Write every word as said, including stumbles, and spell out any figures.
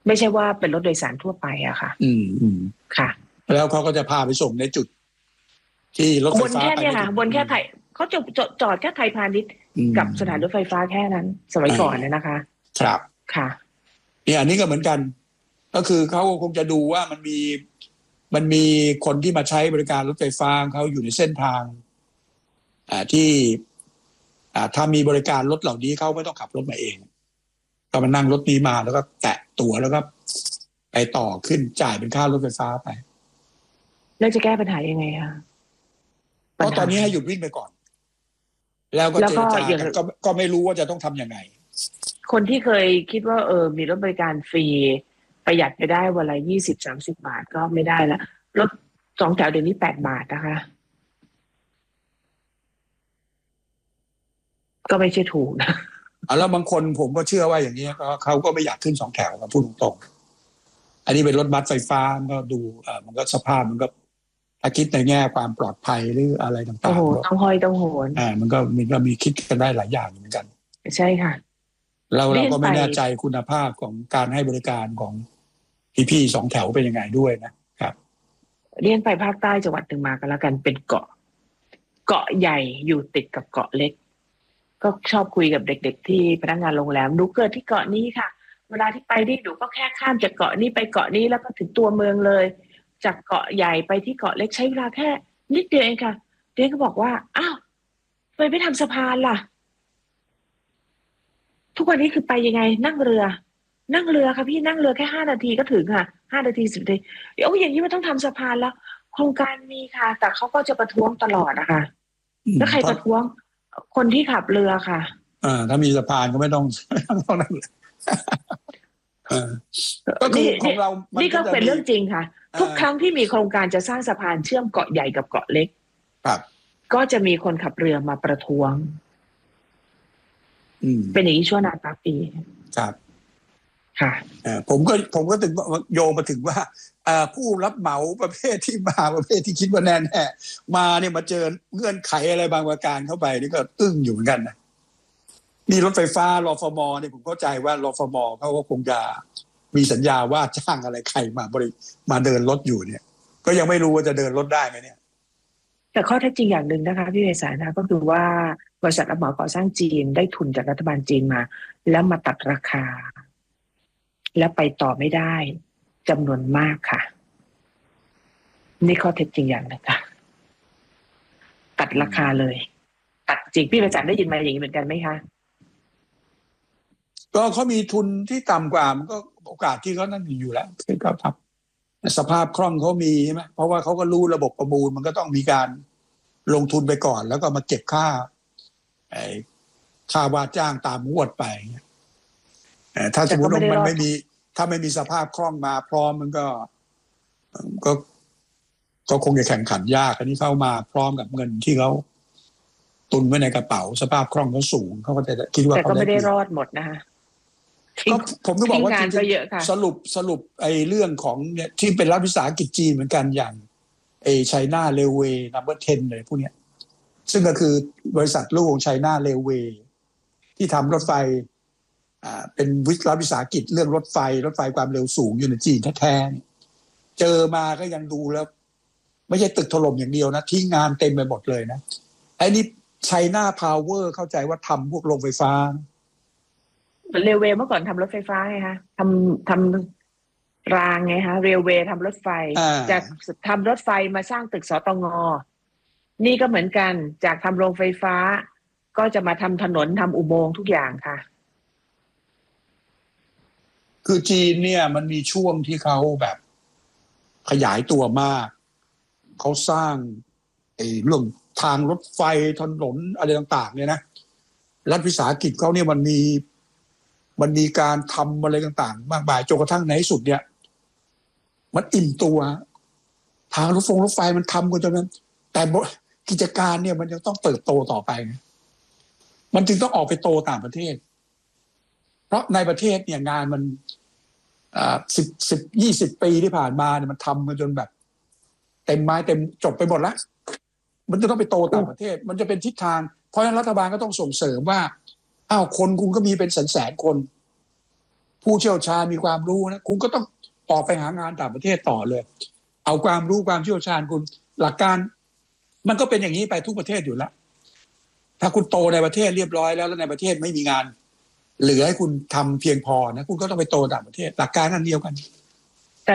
ไม่ใช่ว่าเป็นรถโดยสารทั่วไปอะค่ะอืมอืมค่ะแล้วเขาก็จะพาไปส่งในจุดที่รถไฟฟ้าบนแค่ไปไม่ถึงเนี่ยค่ะบนแค่ไทยเขาจะจอดจอดแค่ไทยพาณิชย์กับสถานรถไฟฟ้าแค่นั้นสมัยก่อนเนี่ยนะคะครับค่ะเนี่ยอันนี้ก็เหมือนกันก็คือเขาคงจะดูว่ามันมีมันมีคนที่มาใช้บริการรถไฟฟ้าเขาอยู่ในเส้นทางอ่าที่อ่าถ้ามีบริการรถเหล่านี้เขาไม่ต้องขับรถมาเองก็มานั่งรถนี้มาแล้วก็แตะตั๋วแล้วก็ไปต่อขึ้นจ่ายเป็นค่ารถไฟฟ้าไปแล้วจะแก้ปัญหายังไงคะเพราะตอนนี้ให้หยุดวิ่งไปก่อนแล้วก็เจรจากันก็ก็ไม่รู้ว่าจะต้องทำยังไงคนที่เคยคิดว่าเออมีรถบริการฟรีประหยัดไปได้วันละยี่สิบสามสิบบาทก็ไม่ได้แล้วรถสองแถวเดี๋ยวนี้แปดบาทนะคะก็ไม่ใช่ถูกนะแล้วบางคนผมก็เชื่อว่าอย่างนี้เขาก็ไม่อยากขึ้นสองแถวมาพูดตรงๆอันนี้เป็นรถบัสไฟฟ้าก็ดูอ่ามันก็สภาพมันก็ถ้าคิดในแง่ความปลอดภัยหรืออะไรต่างๆโอ้โหต้องห้อยต้องโหนอ่ามันก็มันก็มีคิดกันได้หลายอย่างเหมือนกันใช่ค่ะเราเราก็ไม่แน่ใจคุณภาพของการให้บริการของพี่ๆสองแถวเป็นยังไงด้วยนะครับเรียนไปภาคใต้จังหวัดหนึ่งมากันแล้วกันเป็นเกาะเกาะใหญ่อยู่ติดกับเกาะเล็กก็ชอบคุยกับเด็กๆที่พนักงานโรงแรมหนูเกิดที่เกาะนี้ค่ะเวลาที่ไปนี่หนูก็แค่ข้ามจากเกาะนี้ไปเกาะนี้แล้วก็ถึงตัวเมืองเลยจากเกาะใหญ่ไปที่เกาะเล็กใช้เวลาแค่นิดเดียวเองค่ะเด็กก็บอกว่าอ้าวทำไมไม่ทำสะพานล่ะทุกวันนี้คือไปยังไงนั่งเรือนั่งเรือค่ะพี่นั่งเรือแค่ห้านาทีก็ถึงค่ะห้านาทีสิบนาทีโอ้ยอย่างนี้มันต้องทำสะพานแล้วโครงการมีค่ะแต่เขาก็จะประท้วงตลอดนะคะแล้วใครประท้วงคนที่ขับเรือค่ะอ่าถ้ามีสะพานก็ไม่ต้องต้องนั่งก็คือของเรานี่ก็เป็นเรื่องจริงค่ะทุกครั้งที่มีโครงการจะสร้างสะพานเชื่อมเกาะใหญ่กับเกาะเล็กก็จะมีคนขับเรือมาประท้วงเป็นอย่างนี้ชั่วนานนับปีครับค่ะผมก็ผมก็ถึงโยงมาถึงว่าผู้รับเหมาประเภทที่มาประเภทที่คิดว่าแน่แน่มาเนี่ยมาเจอเงื่อนไขอะไรบางประการเข้าไปนี่ก็อึ้งอยู่เหมือนกันนะนี่รถไฟฟ้ารฟมเนี่ยผมเข้าใจว่ารฟมเขาก็คงจะมีสัญญาว่าจ้างอะไรใครมาบริมาเดินรถอยู่เนี่ยก็ยังไม่รู้ว่าจะเดินรถได้ไหมเนี่ยแต่ข้อเท็จจริงอย่างหนึ่งนะคะพี่เวสานะก็คือว่าบริษัทรับเหมาก่อสร้างจีนได้ทุนจากรัฐบาลจีนมาแล้วมาตัดราคาและไปต่อไม่ได้จำนวนมากค่ะนี่ข้อเท็จจริงอย่างหนึ่งค่ะตัดราคาเลยตัดจริงพี่ประจักษ์ได้ยินมาอย่างนี้เหมือนกันไหมคะก็เขามีทุนที่ต่ำกว่ามันก็โอกาสที่เขานั่นอยู่แล้วที่เขาทำสภาพคล่องเขามีใช่ไหมเพราะว่าเขาก็รู้ระบบประมูลมันก็ต้องมีการลงทุนไปก่อนแล้วก็มาเก็บค่าไอ้ค่าว่าจ้างตามงวดไปถ้าสมมติว่ามันไม่มีถ้าไม่มีสภาพคล่องมาพร้อมมันก็ก็ก็คงจะแข่งขันยากอันนี้เข้ามาพร้อมกับเงินที่เขาตุนไว้ในกระเป๋าสภาพคล่องเขาสูงเขาก็จะคิดว่าแต่ก็ไม่ได้รอดหมดนะคะก็ผมก็บอกว่าจริงๆสรุปสรุปไอ้เรื่องของเนี่ยที่เป็นรัฐวิสาหกิจจีนเหมือนกันอย่างไอ้ไชน่าเรลเวย์นัมเบอร์สิบเลยพวกเนี้ยซึ่งก็คือบริษัทลูกของไชน่าเรลเวย์ที่ทำรถไฟอ่าเป็นวิรัฐวิสาหกิจเรื่องรถไฟรถไฟความเร็วสูงอยู่ในจีนแท้ๆเจอมาก็ยังดูแล้วไม่ใช่ตึกถล่มอย่างเดียวนะทิ้งงานเต็มไปหมดเลยนะไอ้นี่ไชน่าพาวเวอร์เข้าใจว่าทำพวกโรงไฟฟ้าเรลเวย์เมื่อก่อนทำรถไฟฟ้าไงคะทำทำรางไงคะเรลเวย์ทำรถไฟจากทำรถไฟมาสร้างตึกสตงนี่ก็เหมือนกันจากทำโรงไฟฟ้าก็จะมาทำถนนทำอุโมงค์ทุกอย่างค่ะคือจีนเนี่ยมันมีช่วงที่เขาแบบขยายตัวมากเขาสร้างไอ้เรื่องทางรถไฟถนนอะไรต่างๆเนี่ยนะรัฐวิสาหกิจเขาเนี่ยมันมีมันมีการทำอะไรต่างๆมากมายจนกระทั่งในที่สุดเนี่ยมันอิ่มตัวทางรถไฟรถไฟมันทำกันจนนั้นแต่กิจการเนี่ยมันยังต้องเติบโตต่อไปมันจึงต้องออกไปโตต่างประเทศเพราะในประเทศเนี่ยงานมันอ่าสิบสิบยี่สิบปีที่ผ่านมาเนี่ยมันทำกันจนแบบเต็มไม้เต็มจบไปหมดแล้วมันจะต้องไปโตต่างประเทศมันจะเป็นทิศทางเพราะฉะนั้นรัฐบาลก็ต้องส่งเสริมว่าอ้าวคนคุณก็มีเป็นแสนแสนคนผู้เชี่ยวชาญมีความรู้นะคุณก็ต้องออกไปหางานต่างประเทศต่อเลย เอาความรู้ความเชี่ยวชาญคุณหลักการมันก็เป็นอย่างนี้ไปทุกประเทศอยู่แล้วถ้าคุณโตในประเทศเรียบร้อยแล้วแล้วในประเทศไม่มีงานเหลือให้คุณทำเพียงพอนะคุณก็ต้องไปโตต่างประเทศหลักการนั้นเดียวกัน